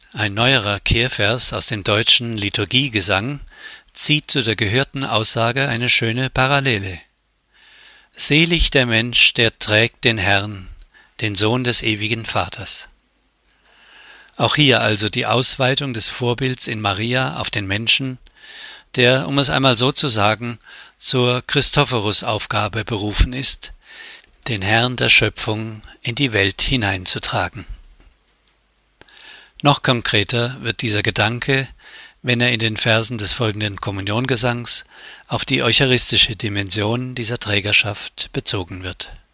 Ein neuerer Kehrvers aus dem deutschen Liturgiegesang zieht zu der gehörten Aussage eine schöne Parallele. Selig der Mensch, der trägt den Herrn, den Sohn des ewigen Vaters. Auch hier also die Ausweitung des Vorbilds in Maria auf den Menschen, der, um es einmal so zu sagen, zur Christophorus-Aufgabe berufen ist, den Herrn der Schöpfung in die Welt hineinzutragen. Noch konkreter wird dieser Gedanke, wenn er in den Versen des folgenden Kommuniongesangs auf die eucharistische Dimension dieser Trägerschaft bezogen wird.